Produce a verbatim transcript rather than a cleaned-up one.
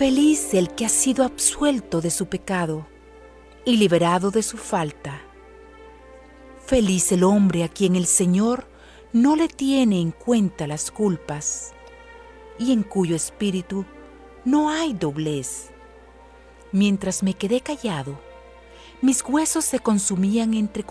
Feliz el que ha sido absuelto de su pecado y liberado de su falta. Feliz el hombre a quien el Señor no le tiene en cuenta las culpas y en cuyo espíritu no hay doblez. Mientras me quedé callado, mis huesos se consumían entre